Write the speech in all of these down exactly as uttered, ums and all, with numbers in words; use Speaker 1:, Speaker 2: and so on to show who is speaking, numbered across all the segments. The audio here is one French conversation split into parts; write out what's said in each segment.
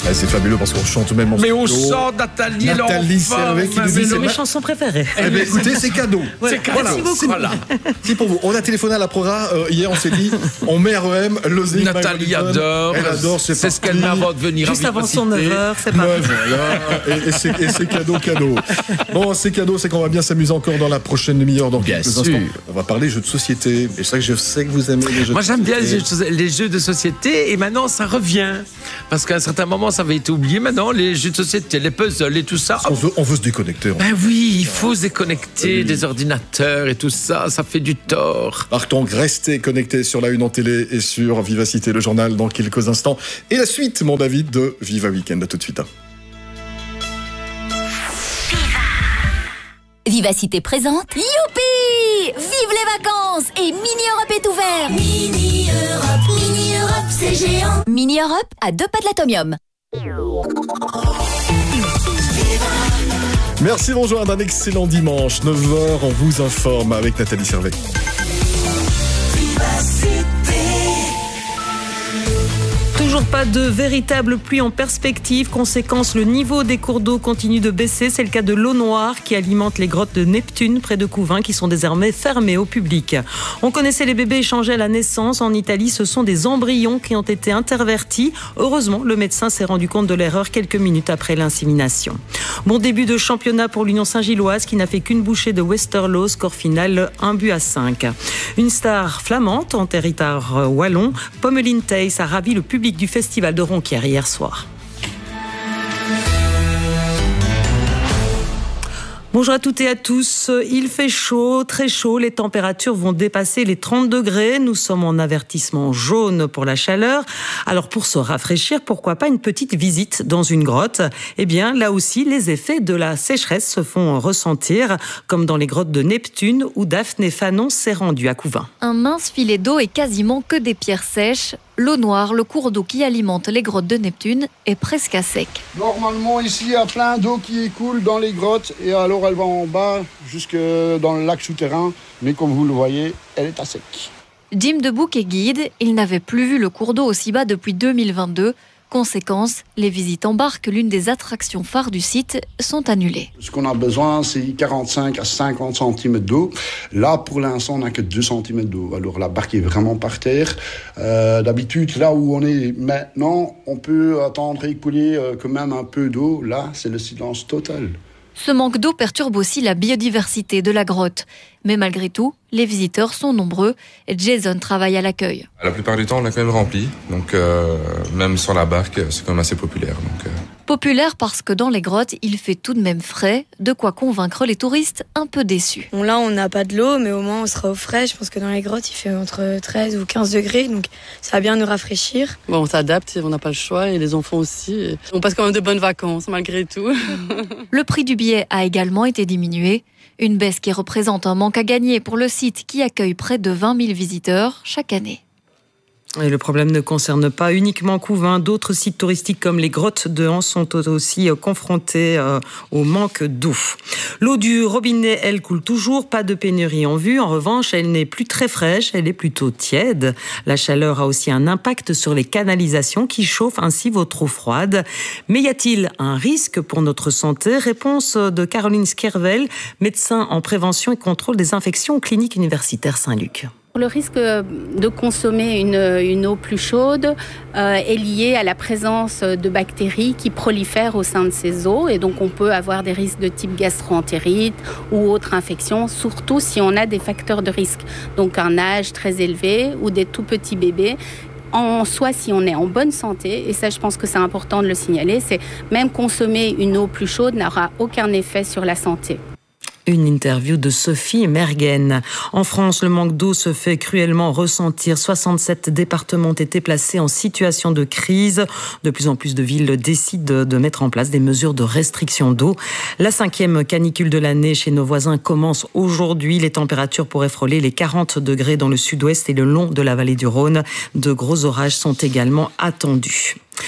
Speaker 1: Ah, c'est fabuleux parce qu'on chante même en
Speaker 2: Mais on
Speaker 1: solo.
Speaker 2: chante Nathalie,
Speaker 1: Nathalie Servet qui nous dit
Speaker 3: C'est
Speaker 1: c'est
Speaker 3: mes
Speaker 1: ma-
Speaker 3: chansons préférées.
Speaker 1: Eh bien, écoutez, c'est cadeau.
Speaker 2: C'est cadeau.
Speaker 3: Merci beaucoup.
Speaker 1: c'est-
Speaker 2: Voilà.
Speaker 1: C'est pour vous. On a téléphoné à la Prora euh, hier, on s'est dit, on met R E M, Lozing,
Speaker 2: Nathalie
Speaker 1: Michael Jackson.
Speaker 2: adore.
Speaker 1: Elle adore, c'est
Speaker 2: C'est ce
Speaker 1: parti.
Speaker 2: qu'elle m'a avant de venir
Speaker 3: Juste
Speaker 2: à
Speaker 3: avant son
Speaker 2: Vivacité.
Speaker 3: neuf heures, c'est
Speaker 1: Ouais,
Speaker 3: parti.
Speaker 1: voilà. Et, et c'est, et c'est cadeau, cadeau. Bon, c'est cadeau, c'est qu'on va bien s'amuser encore dans la prochaine demi-heure, dans
Speaker 2: Bien
Speaker 1: quelques
Speaker 2: sûr.
Speaker 1: instants. On va parler jeux de société. Et c'est vrai que je sais que vous aimez les jeux
Speaker 2: Moi,
Speaker 1: de
Speaker 2: j'aime bien les
Speaker 1: société.
Speaker 2: jeux, de, les jeux de société et maintenant, ça revient. Parce qu'à un certain moment, ça avait été oublié. Maintenant, les jeux de société, les puzzles et tout ça.
Speaker 1: On veut, on veut se déconnecter.
Speaker 2: Ben oui, il faut se déconnecter
Speaker 1: Oui.
Speaker 2: des ordinateurs et tout ça. Ça fait du tort.
Speaker 1: Alors donc, restez connectés sur la une en télé et sur Vivacité, le journal, dans quelques instants. Et la suite, mon David, de Viva Weekend. À tout de suite.
Speaker 4: Vivacité présente. Youpi! Vive les vacances! Et Mini Europe est ouvert! Mini Europe, Mini Europe, c'est géant! Mini Europe à deux pas de l'atomium.
Speaker 1: Merci de nous rejoindre, un excellent dimanche. neuf heures, on vous informe avec Nathalie Servet.
Speaker 3: Toujours pas de véritable pluie en perspective. Conséquence, le niveau des cours d'eau continue de baisser. C'est le cas de l'eau noire qui alimente les grottes de Neptune près de Couvin qui sont désormais fermées au public. On connaissait les bébés échangés à la naissance. En Italie, ce sont des embryons qui ont été intervertis. Heureusement, le médecin s'est rendu compte de l'erreur quelques minutes après l'insémination. Bon début de championnat pour l'Union Saint-Gilloise qui n'a fait qu'une bouchée de Westerlo. Score final un but à cinq. Une star flamande en territoire wallon, Pommeline Thijs a ravi le public du festival de Ronquière hier soir. Bonjour à toutes et à tous. Il fait chaud, très chaud. Les températures vont dépasser les trente degrés. Nous sommes en avertissement jaune pour la chaleur. Alors pour se rafraîchir, pourquoi pas une petite visite dans une grotte? Eh bien, là aussi, les effets de la sécheresse se font ressentir, comme dans les grottes de Neptune où Daphné Fanon s'est rendue à Couvin.
Speaker 5: Un mince filet d'eau et quasiment que des pierres sèches. L'eau noire, le cours d'eau qui alimente les grottes de Neptune, est presque à sec.
Speaker 6: Normalement, ici, il y a plein d'eau qui écoule dans les grottes et alors elle va en bas jusque dans le lac souterrain. Mais comme vous le voyez, elle est à sec.
Speaker 5: Jim Debouc est guide. Il n'avait plus vu le cours d'eau aussi bas depuis deux mille vingt-deux. Conséquence, les visites en barque, l'une des attractions phares du site, sont annulées.
Speaker 6: Ce qu'on a besoin, c'est quarante-cinq à cinquante centimètres d'eau. Là, pour l'instant, on n'a que deux centimètres d'eau. Alors la barque est vraiment par terre. Euh, d'habitude, là où on est maintenant, on peut attendre écouler euh, quand même un peu d'eau. Là, c'est le silence total.
Speaker 5: Ce manque d'eau perturbe aussi la biodiversité de la grotte. Mais malgré tout, les visiteurs sont nombreux. Jason travaille à l'accueil.
Speaker 7: La plupart du temps, on est quand même rempli. Donc, euh, même sur la barque, c'est quand même assez populaire. Donc, euh...
Speaker 5: Populaire parce que dans les grottes, il fait tout de même frais, de quoi convaincre les touristes un peu déçus.
Speaker 8: Bon, là, on n'a pas de l'eau, mais au moins, on sera au frais. Je pense que dans les grottes, il fait entre treize ou quinze degrés, donc ça va bien nous rafraîchir.
Speaker 9: Bon, on s'adapte, on n'a pas le choix, et les enfants aussi. On passe quand même de bonnes vacances, malgré tout.
Speaker 5: Le prix du billet a également été diminué. Une baisse qui représente un manque à gagner pour le site qui accueille près de vingt mille visiteurs chaque année.
Speaker 3: Et le problème ne concerne pas uniquement Couvin. D'autres sites touristiques comme les grottes de Han sont aussi confrontés au manque d'eau. L'eau du robinet, elle, coule toujours. Pas de pénurie en vue. En revanche, elle n'est plus très fraîche. Elle est plutôt tiède. La chaleur a aussi un impact sur les canalisations qui chauffent ainsi votre eau froide. Mais y a-t-il un risque pour notre santé? Réponse de Caroline Skervel, médecin en prévention et contrôle des infections au clinique universitaire Saint-Luc.
Speaker 10: Le risque de consommer une, une eau plus chaude euh, est lié à la présence de bactéries qui prolifèrent au sein de ces eaux. Et donc, on peut avoir des risques de type gastro-entérite ou autres infections, surtout si on a des facteurs de risque. Donc, un âge très élevé ou des tout petits bébés. En soi, si on est en bonne santé, et ça, je pense que c'est important de le signaler, c'est même consommer une eau plus chaude n'aura aucun effet sur la santé.
Speaker 3: Une interview de Sophie Mergen. En France, le manque d'eau se fait cruellement ressentir. soixante-sept départements ont été placés en situation de crise. De plus en plus de villes décident de mettre en place des mesures de restriction d'eau. La cinquième canicule de l'année chez nos voisins commence aujourd'hui. Les températures pourraient frôler les quarante degrés dans le sud-ouest et le long de la vallée du Rhône. De gros orages sont également attendus.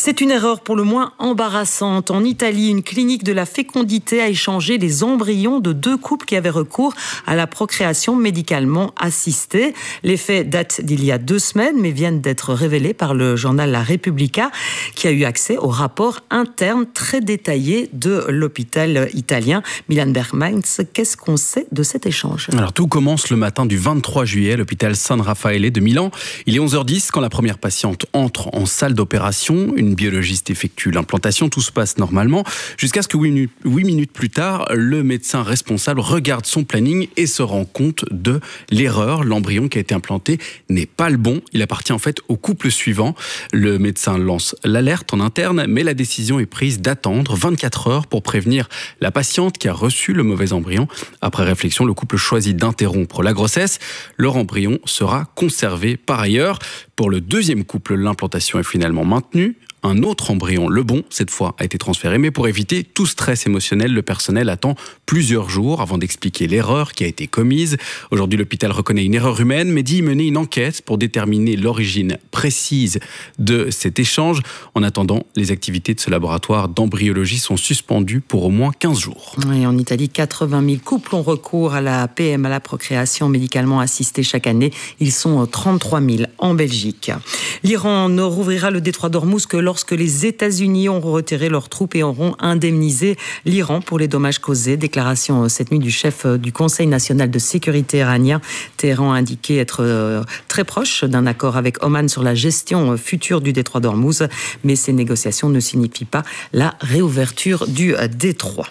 Speaker 3: C'est une erreur pour le moins embarrassante. En Italie, une clinique de la fécondité a échangé les embryons de deux couples qui avaient recours à la procréation médicalement assistée. Les faits datent d'il y a deux semaines, mais viennent d'être révélés par le journal La Repubblica, qui a eu accès au rapport interne très détaillé de l'hôpital italien. Milan Bergmans, qu'est-ce qu'on sait de cet échange ?
Speaker 11: Alors tout commence le matin du vingt-trois juillet à l'hôpital San Raffaele de Milan. Il est onze heures dix quand la première patiente entre en salle d'opération. Une biologiste effectue l'implantation, tout se passe normalement, jusqu'à ce que huit minutes plus tard, le médecin responsable regarde son planning et se rend compte de l'erreur. L'embryon qui a été implanté n'est pas le bon, il appartient en fait au couple suivant. Le médecin lance l'alerte en interne, mais la décision est prise d'attendre vingt-quatre heures pour prévenir la patiente qui a reçu le mauvais embryon. Après réflexion, le couple choisit d'interrompre la grossesse. Leur embryon sera conservé par ailleurs. Pour le deuxième couple, l'implantation est finalement maintenue. Un autre embryon, le bon, cette fois, a été transféré. Mais pour éviter tout stress émotionnel, le personnel attend plusieurs jours avant d'expliquer l'erreur qui a été commise. Aujourd'hui, l'hôpital reconnaît une erreur humaine, mais dit mener une enquête pour déterminer l'origine précise de cet échange. En attendant, les activités de ce laboratoire d'embryologie sont suspendues pour au moins quinze jours.
Speaker 3: Et en Italie, quatre-vingt mille couples ont recours à la P M, à la procréation médicalement assistée chaque année. Ils sont trente-trois mille en Belgique. L'Iran ne rouvrira le détroit d'Ormuz que lorsque les États-Unis auront retiré leurs troupes et auront indemnisé l'Iran pour les dommages causés. Déclaration cette nuit du chef du Conseil national de sécurité iranien. Téhéran a indiqué être très proche d'un accord avec Oman sur la gestion future du détroit d'Ormuz, mais ces négociations ne signifient pas la réouverture du détroit.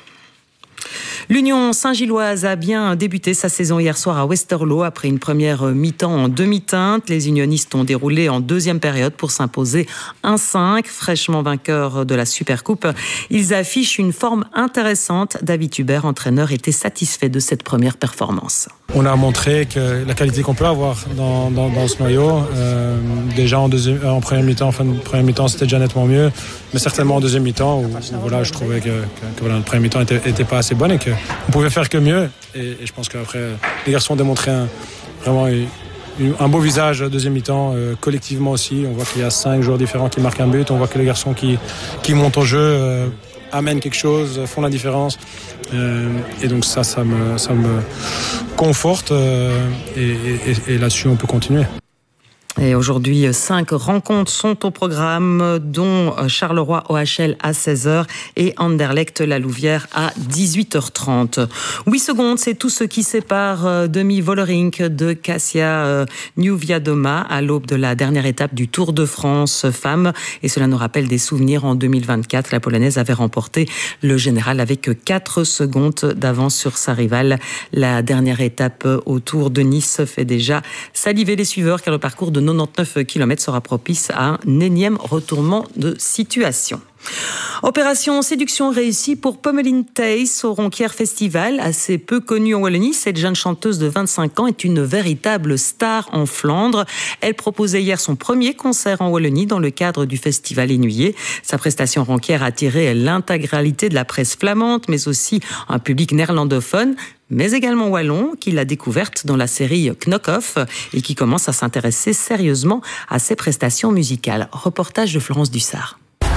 Speaker 3: L'Union Saint-Gilloise a bien débuté sa saison hier soir à Westerlo après une première mi-temps en demi-teinte. Les unionistes ont déroulé en deuxième période pour s'imposer un cinq, fraîchement vainqueurs de la Supercoupe. Ils affichent une forme intéressante. David Hubert, entraîneur, était satisfait de cette première performance.
Speaker 12: On a montré que la qualité qu'on peut avoir dans, dans, dans ce noyau, euh, déjà en, deuxième, en première mi-temps, enfin, en première mi-temps c'était déjà nettement mieux, mais certainement en deuxième mi-temps où, où voilà, je trouvais que, que, que voilà, la première mi-temps était, était pas assez bonne et qu'on pouvait faire que mieux. Et, et je pense qu'après, les garçons ont démontré un, vraiment une, un beau visage deuxième mi-temps, euh, collectivement aussi. On voit qu'il y a cinq joueurs différents qui marquent un but, on voit que les garçons qui, qui montent au jeu euh, amènent quelque chose, font la différence. Euh, et donc ça, ça me, ça me conforte euh, et, et, et là-dessus on peut continuer.
Speaker 3: Et aujourd'hui, cinq rencontres sont au programme, dont Charleroi-O H L à seize heures et Anderlecht-La Louvière à dix-huit heures trente. huit secondes, c'est tout ce qui sépare Demi Vollering de Kasia Niewiadoma à l'aube de la dernière étape du Tour de France femmes. Et cela nous rappelle des souvenirs. En deux mille vingt-quatre, la Polonaise avait remporté le général avec quatre secondes d'avance sur sa rivale. La dernière étape au Tour de Nice fait déjà saliver les suiveurs car le parcours de quatre-vingt-dix-neuf kilomètres sera propice à un énième retournement de situation. Opération séduction réussie pour Pommeline Thijs au Ronquière Festival. Assez peu connue en Wallonie, cette jeune chanteuse de vingt-cinq ans est une véritable star en Flandre. Elle proposait hier son premier concert en Wallonie dans le cadre du festival Inouïe. Sa prestation Ronquière a attiré l'intégralité de la presse flamande, mais aussi un public néerlandophone, mais également wallon, qui l'a découverte dans la série Knock-Off et qui commence à s'intéresser sérieusement à ses prestations musicales. Reportage de Florence Dussard.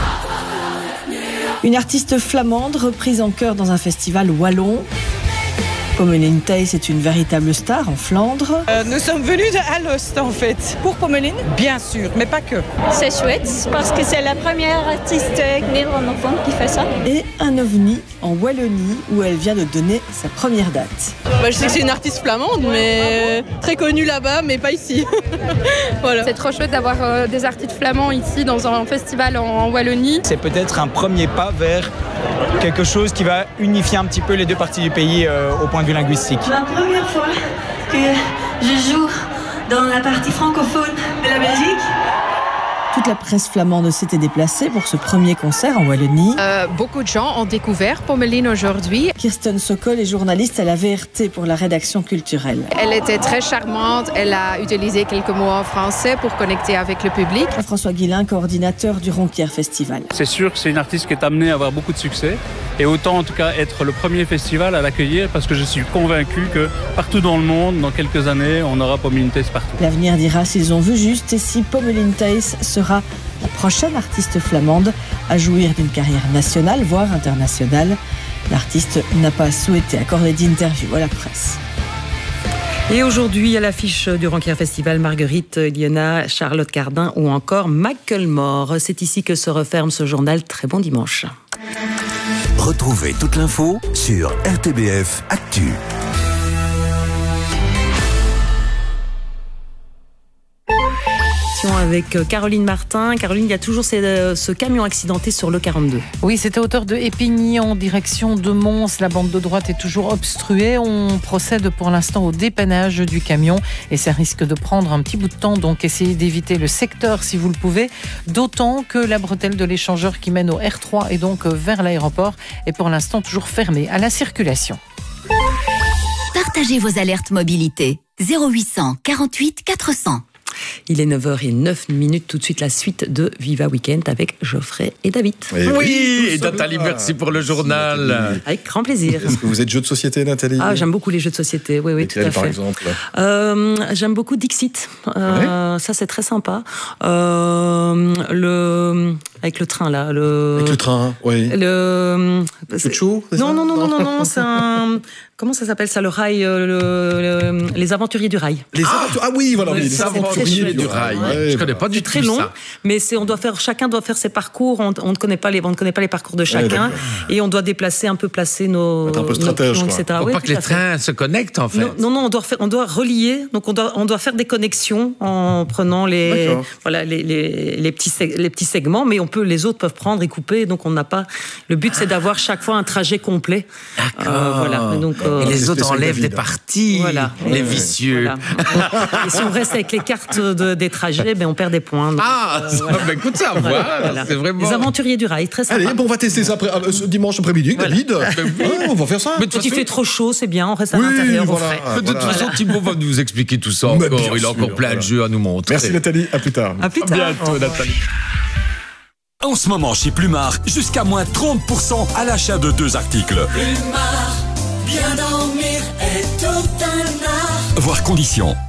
Speaker 13: Une artiste flamande reprise en chœur dans un festival wallon. Pommeline Thijs est une véritable star en Flandre.
Speaker 14: Euh, nous sommes venus de Alost en fait.
Speaker 13: Pour Pommeline ?
Speaker 14: Bien sûr, mais pas que.
Speaker 15: C'est chouette parce que c'est la première artiste néerlandophone qui fait ça.
Speaker 13: Et un ovni en Wallonie où elle vient de donner sa première date.
Speaker 9: Bah, je sais que c'est une artiste flamande, mais très connue là-bas, mais pas ici. Voilà.
Speaker 16: C'est trop chouette d'avoir euh, des artistes flamands ici dans un festival en, en Wallonie.
Speaker 17: C'est peut-être un premier pas vers quelque chose qui va unifier un petit peu les deux parties du pays euh, au point de vue linguistique.
Speaker 18: La première fois que je joue dans la partie francophone de la Belgique.
Speaker 13: Toute la presse flamande s'était déplacée pour ce premier concert en Wallonie.
Speaker 16: Euh, beaucoup de gens ont découvert Pommeline aujourd'hui.
Speaker 13: Kirsten Sokol est journaliste à la V R T pour la rédaction culturelle.
Speaker 16: Elle était très charmante, elle a utilisé quelques mots en français pour connecter avec le public.
Speaker 13: François Guillain, coordinateur du Ronquière Festival.
Speaker 19: C'est sûr que c'est une artiste qui est amenée à avoir beaucoup de succès et autant en tout cas être le premier festival à l'accueillir parce que je suis convaincu que partout dans le monde, dans quelques années, on aura Pommeline Thijs partout.
Speaker 13: L'avenir dira s'ils ont vu juste et si Pommeline Thijs sera la prochaine artiste flamande à jouir d'une carrière nationale, voire internationale. L'artiste n'a pas souhaité accorder d'interview à la presse.
Speaker 3: Et aujourd'hui, à l'affiche du Rankier Festival, Marguerite Liona, Charlotte Cardin ou encore Macklemore. C'est ici que se referme ce journal. Très bon dimanche.
Speaker 20: Retrouvez toute l'info sur R T B F Actu.
Speaker 3: Avec Caroline Martin. Caroline, il y a toujours ces, ce camion accidenté sur l'E quarante-deux.
Speaker 21: Oui, c'était à hauteur de Épigny en direction de Mons. La bande de droite est toujours obstruée. On procède pour l'instant au dépannage du camion et ça risque de prendre un petit bout de temps. Donc essayez d'éviter le secteur si vous le pouvez. D'autant que la bretelle de l'échangeur qui mène au R trois et donc vers l'aéroport est pour l'instant toujours fermée à la circulation.
Speaker 4: Partagez vos alertes mobilité. zéro huit cent quarante-huit quatre cents.
Speaker 3: Il est neuf heures zéro neuf minutes, tout de suite la suite de Viva Weekend avec Geoffrey et David.
Speaker 2: Et oui, et Nathalie, merci pour le journal.
Speaker 3: Avec grand plaisir.
Speaker 1: Est-ce que vous êtes jeu de société, Nathalie?
Speaker 3: Ah, j'aime beaucoup les jeux de société, oui, oui, et tout
Speaker 1: quel,
Speaker 3: à fait.
Speaker 1: par exemple
Speaker 3: euh, J'aime beaucoup Dixit, euh, ouais. Ça c'est très sympa. Euh, le... Avec le train, là. Le...
Speaker 1: Avec le train, oui.
Speaker 3: Le...
Speaker 1: Chouchou, c'est
Speaker 3: non,
Speaker 1: ça
Speaker 3: non, non, non, non, non, c'est un... Comment ça s'appelle ça, le rail, le, le, les aventuriers du rail.
Speaker 1: Les ah, ah oui, voilà, oui,
Speaker 2: les, les aventuriers du rail. Ouais, je connais pas du tout
Speaker 3: très long,
Speaker 2: ça.
Speaker 3: Mais c'est, on doit faire, chacun doit faire ses parcours. On, on ne connaît pas les, on ne connaît pas les parcours de chacun, ouais, et on doit déplacer un peu, placer nos.
Speaker 1: Être un peu stratège,
Speaker 3: nos,
Speaker 1: quoi.
Speaker 3: et cetera.
Speaker 2: Pour
Speaker 3: oui,
Speaker 2: pas que les trains se connectent, en fait.
Speaker 3: Non, non, non, on doit faire, on doit relier. Donc on doit, on doit faire des connexions en prenant les, D'accord. voilà, les, les, les petits, les petits segments, mais on peut, les autres peuvent prendre et couper. Donc on n'a pas. Le but, c'est d'avoir chaque fois un trajet complet.
Speaker 2: D'accord.
Speaker 3: Euh, voilà. Donc, euh,
Speaker 2: et les autres enlèvent des parties. Voilà. Les vicieux.
Speaker 3: Voilà. Et si on reste avec les cartes de, des trajets, ben on perd des points. Donc,
Speaker 2: ah, euh, ça, voilà. ben écoute ça, voilà. Voilà. C'est vraiment.
Speaker 3: Les aventuriers du rail, très sympa.
Speaker 1: Allez, bon, on va tester ça après, euh, ce dimanche après-midi, voilà. David. Ben oui, ah, on va faire ça.
Speaker 3: Mais quand il fait trop chaud, c'est bien, on reste à oui, l'intérieur.
Speaker 1: Voilà,
Speaker 3: au frais.
Speaker 2: Mais de toute façon, Thibaut va nous expliquer tout ça encore. Il a encore sûr, plein voilà. de jeux à nous montrer.
Speaker 1: Merci Nathalie, à plus tard.
Speaker 3: À plus tard.
Speaker 2: À bientôt, Nathalie.
Speaker 20: En ce moment, chez Plumard, jusqu'à moins trente pour cent à l'achat de deux articles.
Speaker 22: Plumard, bien dormir est tout un art.
Speaker 20: Voir conditions.